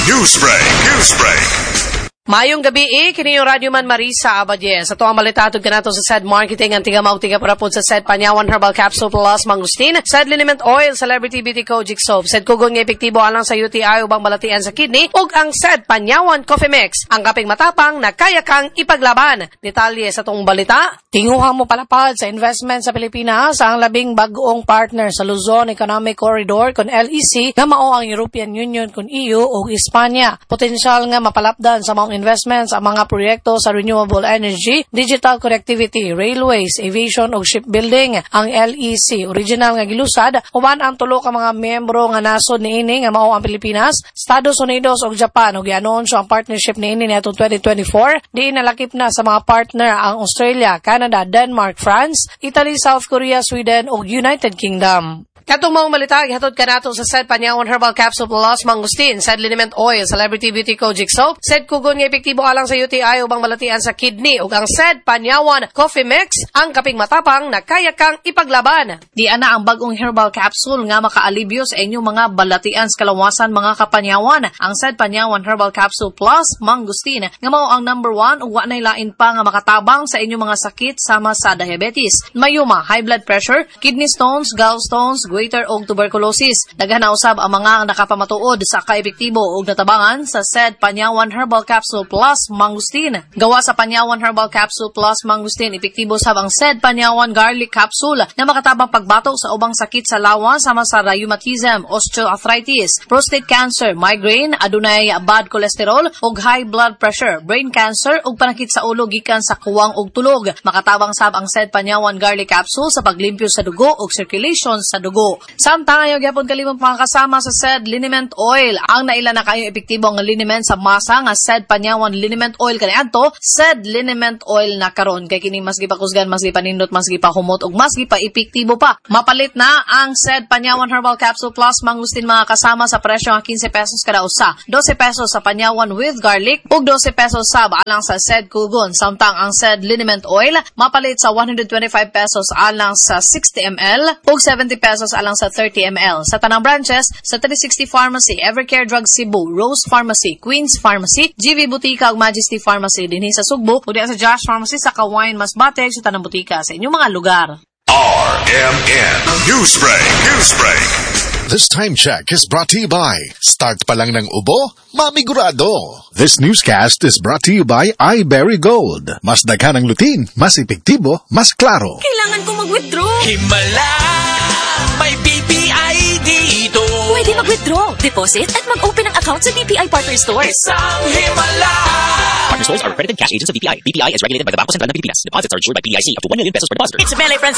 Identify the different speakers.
Speaker 1: Newsbreak.
Speaker 2: Mayong gabi kini yung Radyo Man Marisa Abadye. Sa tuwang malitatod ka nato sa SED Marketing ang tiga parapod sa SED Panyawan Herbal Capsule Plus Mangustin, SED Liniment Oil, Celebrity Beauty Kojic Soap, SED Kugon nga epektibo alang sa UTI ubang balatian sa kidney, ug ang SED Panyawan Coffee Mix, ang kaping matapang na kaya kang ipaglaban. Detalye sa tong balita, tinguhang mo palapad sa investment sa Pilipinas ang labing bag-ong partner sa Luzon Economic Corridor kon LEC nga mao ang European Union kon EU ug Espanya. Potensyal nga mapalapdan sa mga investments ang mga proyekto sa renewable energy, digital connectivity, railways, aviation ug shipbuilding. Ang LEC original nga gilusad uban ang tulo ka mga miyembro nga nasod niini nga mao ang Pilipinas, Estados Unidos ug Japan ug gianunsyo ang partnership niini niadtong 2024. Diin nalakip na sa mga partner ang Australia, Canada, Denmark, France, Italy, South Korea, Sweden ug United Kingdom. Katong mga malita, ihatod ka nato sa SED Panyawan Herbal Capsule Plus Mangustin, SED Liniment Oil, Celebrity Beauty Kojic Soap, SED Kugon nga epektibo alang sa UTI ubang balatian sa kidney, ug ang SED Panyawan Coffee Mix, ang kaping matapang na kaya kang ipaglaban. Di ana ang bagong herbal capsule nga makaalibyo sa inyong mga balatian sa kalawasan mga kapanyawan. Ang SED Panyawan Herbal Capsule Plus Mangustin nga mao ang number 1 ug wa nay lain pa nga makatabang sa inyong mga sakit sama sa diabetes, mayuma, high blood pressure, kidney stones, gallstones, goiter og tuberculosis. Daghan na usab ang mga nakapamatuod sa kaepektibo og natabangan sa SED Panyawan Herbal Capsule Plus Mangustin. Gawa sa Panyawan Herbal Capsule Plus Mangustin, epektibo sab ang SED Panyawan Garlic Capsule na makatabang pagbatok sa ubang sakit sa lawas sama sa rheumatism, osteoarthritis, prostate cancer, migraine, adunay bad cholesterol ug high blood pressure, brain cancer ug panakit sa ulo gikan sa kuwang ug tulog. Makatabang sab ang SED Panyawan Garlic Capsule sa paglimpyo sa dugo ug circulation sa dugo. Samtang ayaw gyapon kalimot mga kasama sa SED Liniment Oil. Ang naila na kayo epektibo ang liniment sa masa nga SED Panyawan Liniment Oil kaniadto, SED Liniment Oil na karon kay kini mas gipakusgan, mas gipanindot, mas gipahumot ug mas gipa-epektibo pa. Mapalit na ang SED Panyawan Herbal Capsule Plus Mangustin mga kasama sa presyo nga 15 pesos kada usa, 12 pesos sa Panyawan with garlic ug 12 pesos sab alang sa SED Kugon. Samtang ang SED Liniment Oil mapalit sa 125 pesos alang sa 60 ml ug 70 pesos alang sa 30 ml. Sa tanang branches, sa 360 Pharmacy, Evercare Drug Cebu, Rose Pharmacy, Queen's Pharmacy, GV Butika ug Majesty Pharmacy dinhi sa Sugbo, ug sa Josh Pharmacy sa Kawayan Masbate sa tanang butika sa inyong mga lugar.
Speaker 1: RMN Newsbreak.
Speaker 3: This time check is brought to you by Start pa lang ng ubo, mamigurado. This newscast is brought to you by iBerry Gold. Mas daghan ang lutin, mas epektibo, mas klaro.
Speaker 4: Kailangan ko mag-withdraw.
Speaker 5: Himala, may BPI dito.
Speaker 4: Pwede mag-withdraw, deposit, at mag-open ng account sa BPI Partner Stores.
Speaker 5: Isang himala.
Speaker 6: Partner stores are accredited cash agents of BPI. BPI is regulated by the Bangko Sentral ng Pilipinas. Deposits are insured by PIC up to 1 million pesos per depositor.
Speaker 4: It's Mele Francis.